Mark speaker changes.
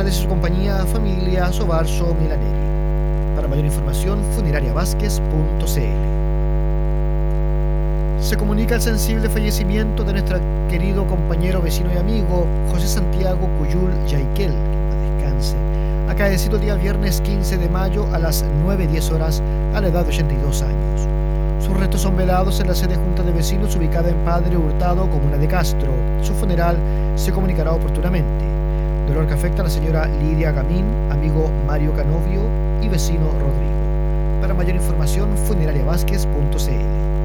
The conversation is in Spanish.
Speaker 1: agradece su compañía Familia Sobarzo Milaneri. Para mayor información, funerariavázquez.cl. Se comunica el sensible fallecimiento de nuestro querido compañero, vecino y amigo José Santiago Cuyul Yaiquel, que en paz descanse, acaecido el día viernes 15 de mayo a las 9:10 horas a la edad de 82 años. Sus restos son velados en la sede Junta de Vecinos ubicada en Padre Hurtado, comuna de Castro. Su funeral se comunicará oportunamente. Dolor que afecta a la señora Lidia Gamín, amigo Mario Canovio y vecino Rodrigo. Para mayor información, funerariavázquez.cl.